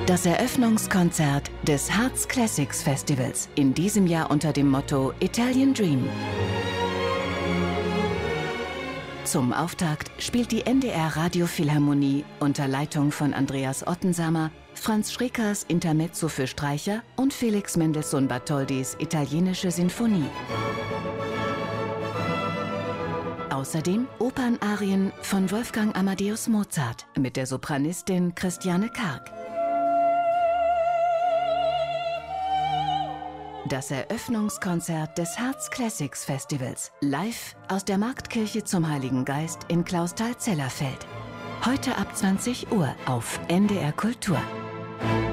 Das Eröffnungskonzert des Harz Classics Festivals, in diesem Jahr unter dem Motto Italian Dream. Zum Auftakt spielt die NDR Radiophilharmonie unter Leitung von Andreas Ottensamer, Franz Schreckers Intermezzo für Streicher und Felix Mendelssohn Bartholdis Italienische Sinfonie. Außerdem Opernarien von Wolfgang Amadeus Mozart mit der Sopranistin Christiane Karg. Das Eröffnungskonzert des Harz Classics Festivals, live aus der Marktkirche zum Heiligen Geist in Clausthal-Zellerfeld. Heute ab 20 Uhr auf NDR Kultur.